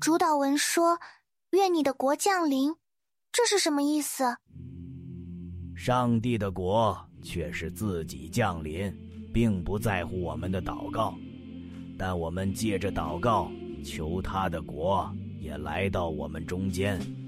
主导文说愿你的国降临，这是什么意思？ 上帝的国却是自己降临，并不在乎我们的祷告，但我们借着祷告求他的国也来到我们中间。